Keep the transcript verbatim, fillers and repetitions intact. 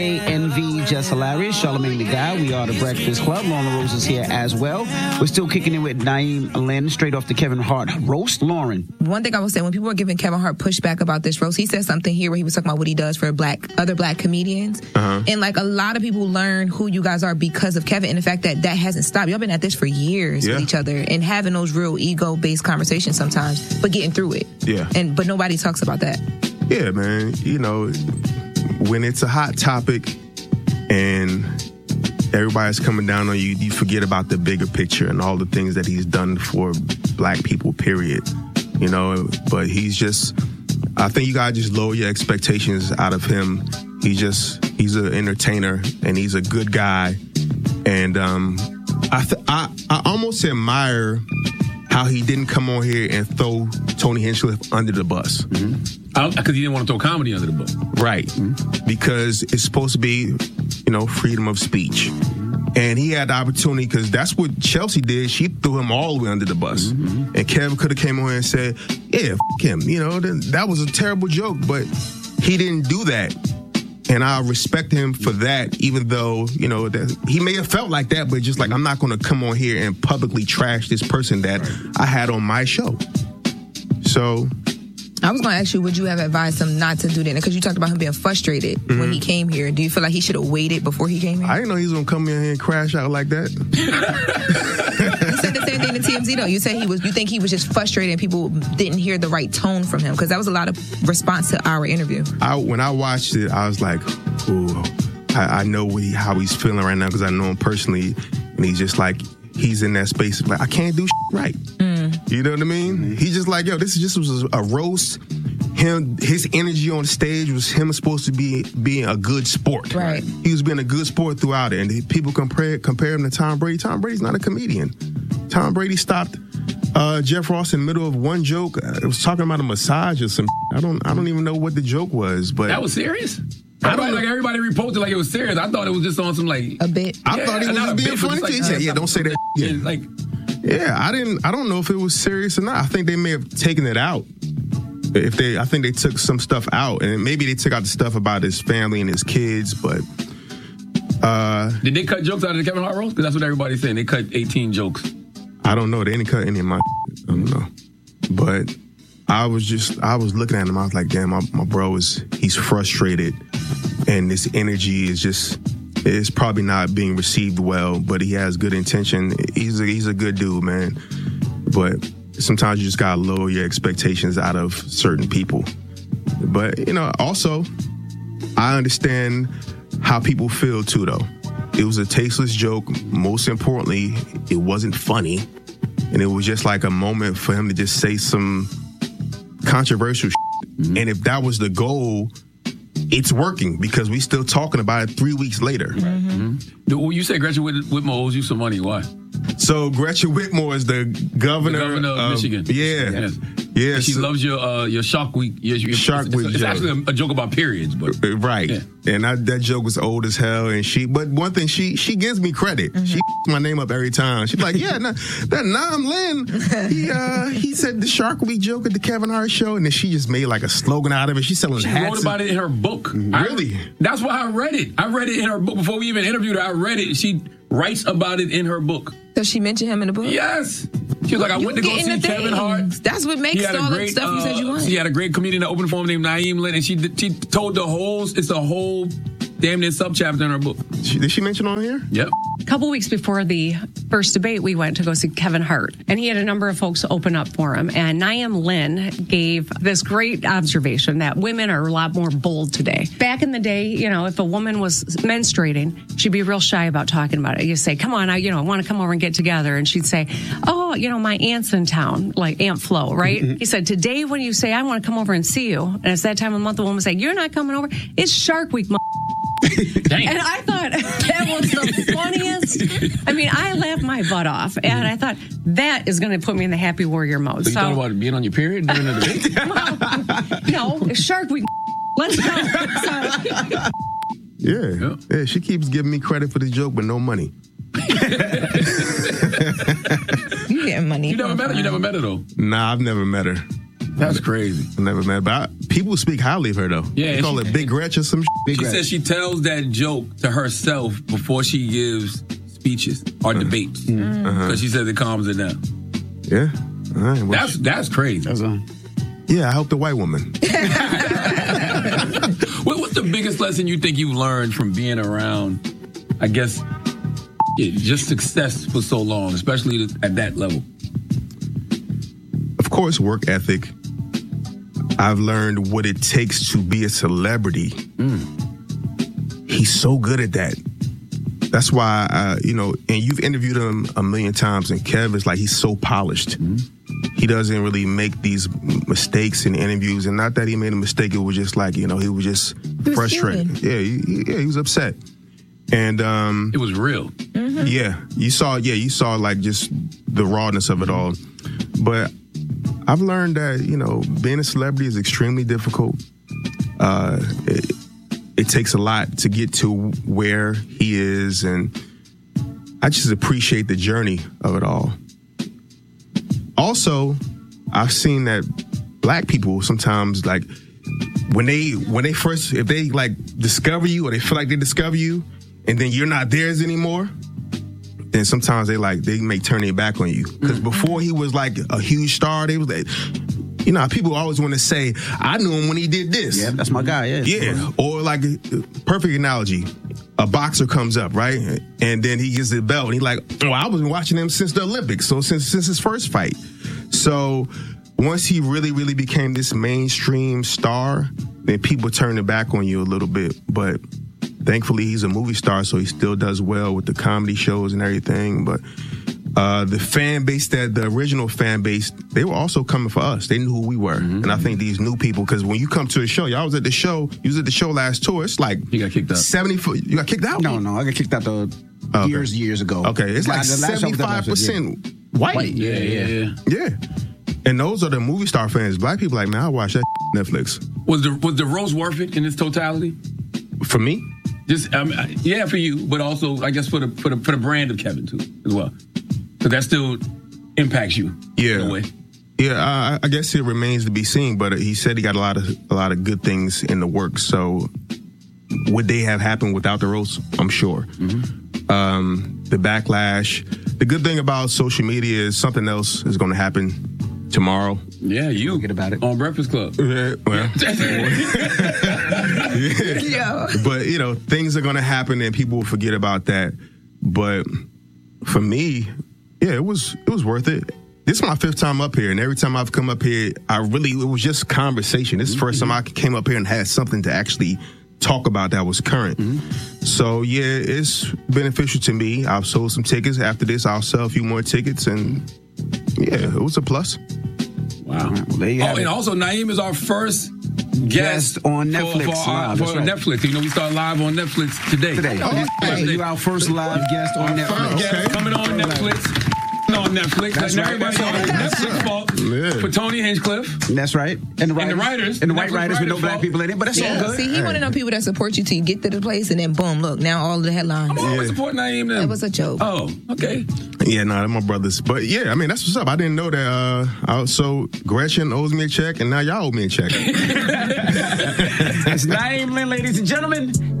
N V, Just Hilarious, Charlamagne the Guy. We are the Breakfast Club. Lauren Rose is here as well. We're still kicking it with Naeem Lynn, straight off the Kevin Hart roast. Lauren. One thing I will say, when people were giving Kevin Hart pushback about this roast, he said something here where he was talking about what he does for black other black comedians. Uh-huh. And like a lot of people learn who you guys are because of Kevin, and the fact that that hasn't stopped. Y'all been at this for years yeah. with each other and having those real ego-based conversations sometimes, but getting through it. Yeah. And but nobody talks about that. Yeah, man. You know, when it's a hot topic and everybody's coming down on you, you forget about the bigger picture and all the things that he's done for black people, period. You know, but he's just, I think you gotta just lower your expectations out of him. He's just, he's an entertainer and he's a good guy. And um, I, th- I, I almost admire how he didn't come on here and throw Tony Hinchcliffe under the bus. Because mm-hmm. he didn't want to throw comedy under the bus. Right. Mm-hmm. Because it's supposed to be, you know, freedom of speech. And he had the opportunity, because that's what Chelsea did. She threw him all the way under the bus. Mm-hmm. And Kevin could have came on here and said, yeah, f*** him. You know, that was a terrible joke. But he didn't do that. And I respect him for that, even though, you know, that he may have felt like that, but just like, I'm not going to come on here and publicly trash this person that right. I had on my show. So I was going to ask you, would you have advised him not to do that? Because you talked about him being frustrated mm-hmm. when he came here. Do you feel like he should have waited before he came here? I didn't know he was going to come in here and crash out like that. You said the same thing to T M Z, though. You said he was, you think he was just frustrated and people didn't hear the right tone from him? Because that was a lot of response to our interview. I, when I watched it, I was like, ooh, I, I know what he, how he's feeling right now because I know him personally. And he's just like, he's in that space of like, I can't do shit right. Mm. You know what I mean? Mm-hmm. He's just like, yo, this is just was a roast. Him, his energy on stage was him supposed to be being a good sport. Right. He was being a good sport throughout it. And people compare compare him to Tom Brady. Tom Brady's not a comedian. Tom Brady stopped uh, Jeff Ross in the middle of one joke. It was talking about a massage or some. I don't. I don't even know what the joke was. But that was serious. I thought like everybody reposted like it was serious. I thought it was just on some like a bit. I yeah, thought he was just being funny. Like, yeah, yeah, don't say that. Yeah. Like, yeah, I didn't. I don't know if it was serious or not. I think they may have taken it out. If they, I think they took some stuff out, and maybe they took out the stuff about his family and his kids. But uh, did they cut jokes out of the Kevin Hart roast? Because that's what everybody's saying. They cut eighteen jokes. I don't know. They didn't cut any of my. I don't know. But I was just, I was looking at him. I was like, damn, my, my bro is, he's frustrated, and this energy is just, it's probably not being received well. But he has good intention. He's a, he's a good dude, man. But sometimes you just gotta lower your expectations out of certain people. But, you know, also, I understand how people feel too, though. It was a tasteless joke. Most importantly, it wasn't funny. And it was just like a moment for him to just say some controversial shit. Mm-hmm. And if that was the goal, it's working because we still talking about it three weeks later. Mm-hmm. Mm-hmm. You said Gretchen Whitmer owes you some money. Why? So Gretchen Whitmer is the governor, the governor of, of Michigan. Yeah, yes. yes. She loves your uh, your Shark Week. Your, your, Shark it's, Week. It's, it's actually a, a joke about periods, but right. Yeah. And I, that joke was old as hell. And she, but one thing, she she gives me credit. Mm-hmm. She my name up every time. She's like, yeah, nah, that Naeem Lynn. He uh, he said the Shark Week joke at the Kevin Hart show, and then she just made like a slogan out of it. She's selling she hats. She wrote about it in her book. Really? I, that's why I read it. I read it in her book before we even interviewed her. I read it. She writes about it in her book. Does she mention him in the book? Yes. She was like, I you went to go see Kevin Hart. That's what makes all great, the stuff uh, you said you wanted. She had a great comedian that opened for him named Naeem Lynn, and she she told the whole, it's a whole damn near subchapter in her book. She, did she mention on here? Yep. A couple weeks before the first debate, we went to go see Kevin Hart, and he had a number of folks open up for him. And Naeem Lynn gave this great observation that women are a lot more bold today. Back in the day, you know, if a woman was menstruating, she'd be real shy about talking about it. You say, come on, I, you know, I want to come over and get together. And she'd say, oh, you know, my aunt's in town, like Aunt Flo, right? Mm-hmm. He said, today when you say, I want to come over and see you, and it's that time of the month, the woman say, you're not coming over, it's Shark Week, Dang. And I thought that was the funniest. I mean, I laughed my butt off, and I thought that is going to put me in the happy warrior mode. So you so, thought about being on your period during the debate? Well, no, Shark Week. Let's go. So, yeah. yeah, yeah. She keeps giving me credit for the joke, but no money. You getting money? You never met her. You never met her though. Nah, I've never met her. That's crazy. I never met, but I, people speak highly of her though. Yeah, they call she, it Big Gretch or some. Big she Gretch. says she tells that joke to herself before she gives speeches or debates because Uh-huh. she says it calms her down. Yeah, all right, well, That's that's crazy. That's a, yeah. I hope the white woman. What, what's the biggest lesson you think you learned from being around, I guess, yeah, just success for so long, especially at that level? Of course, work ethic. I've learned what it takes to be a celebrity. Mm. He's so good at that. That's why, uh, you know, and you've interviewed him a million times, and Kev is like, he's so polished. Mm. He doesn't really make these mistakes in interviews, and not that he made a mistake. It was just like, you know, he was just was frustrated. human. Yeah, he, yeah, he was upset. And um, It was real. Mm-hmm. yeah, you saw, yeah, you saw like just the rawness of it all. But I've learned that, you know, being a celebrity is extremely difficult. Uh, it, it takes a lot to get to where he is, and I just appreciate the journey of it all. Also, I've seen that black people sometimes, like, when they when they first, if they like discover you or they feel like they discover you, and then you're not theirs anymore, then sometimes they like they may turn their back on you. Because mm-hmm. before he was like a huge star, they was like, you know, people always want to say, I knew him when he did this. yeah, that's my guy. Yeah, Yeah, or like, perfect analogy, a boxer comes up, right? And then he gets the belt, and he's like, oh, I was watching him since the Olympics, so since since his first fight. So once he really, really became this mainstream star, then people turned their back on you a little bit. But thankfully, he's a movie star, so he still does well with the comedy shows and everything. But uh, the fan base, that the original fan base, they were also coming for us. They knew who we were. Mm-hmm. And I think these new people, because when you come to a show, y'all was at the show, you was at the show last tour, it's like You got kicked out. seventy foot. You got kicked out? No, no, I got kicked out the Okay. years, years ago. Okay, it's like The last show was seventy-five percent white. White, yeah, yeah. yeah. Yeah. And those are the movie star fans. Black people like, man, I watch that Netflix. Was the was the roast worth it in its totality? For me, Just um, yeah, for you, but also I guess for the for the for the brand of Kevin too as well. So that still impacts you. Yeah. In a way. yeah, I, I guess it remains to be seen. But he said he got a lot of a lot of good things in the works. So would they have happened without the roast? I'm sure. Mm-hmm. Um, the backlash. The good thing about social media is something else is going to happen tomorrow. Yeah, you Forget about it. on Breakfast Club. Yeah, well, yeah. Yeah. But, you know, things are going to happen and people will forget about that. But for me, yeah, it was it was worth it. This is my fifth time up here, and every time I've come up here, I really, it was just conversation. This is the first time I came up here and had something to actually talk about that was current. Mm-hmm. So, yeah, it's beneficial to me. I've sold some tickets. After this, I'll sell a few more tickets, and yeah, it was a plus. Wow. Well, there you oh, have and it. also Naeem is our first guest, Guest on Netflix for, for, our, live, for that's right. Netflix. You know, we start live on Netflix today. Today. Oh, Hey, today. you our first live guest on Our Netflix. first guest coming on Netflix. On Netflix. That's Letting right, everybody know that's it's right. Netflix fault Yeah. for Tony Hinchcliffe. That's right. And the writers. And the writers. And the Netflix white writers with no writers black fault. people in it, but that's all Yeah. good. See, he one of them people that support you till you get to the place, and then boom, look, now all of the headlines. I'm always Yeah. supporting Naeem then. It was a joke. Oh, okay. Yeah, no, nah, they're my brothers. But yeah, I mean, that's what's up. I didn't know that. Uh, I, so Gretchen owes me a check, and now y'all owe me a check. It's Naeem Lynn, ladies and gentlemen.